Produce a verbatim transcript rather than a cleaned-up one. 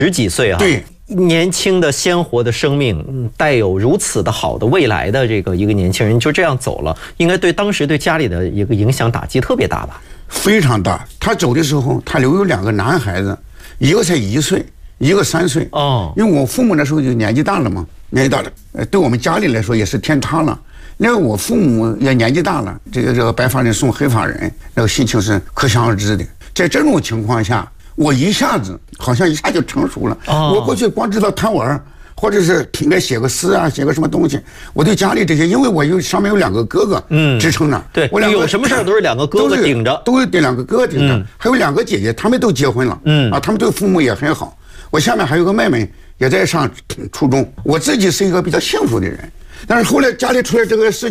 十几岁啊， 对， 年轻的鲜活的生命，带有如此的好的未来的这个一个年轻人就这样走了，应该对当时对家里的一个影响打击特别大吧？ 非常大。他走的时候，他留有两个男孩子，一个才一岁，一个三岁。 哦， 因为我父母那时候就年纪大了嘛，年纪大了，呃，对我们家里来说也是天差了。那我父母也年纪大了，这个这个白发人送黑发人，那个心情是可想而知的。在这种情况下，我一下子好像一下就成熟了。哦、我过去光知道贪玩，或者是应该写个诗啊，写个什么东西。我对家里这些，因为我有上面有两个哥哥，嗯，支撑着。 对， 我两个有什么事儿都是两个哥哥顶着， 都是这两个哥哥顶着。嗯、还有两个姐姐，他们都结婚了。嗯啊，他们对父母也很好。我下面还有个妹妹也在上初中。我自己是一个比较幸福的人，但是后来家里出了这个事情。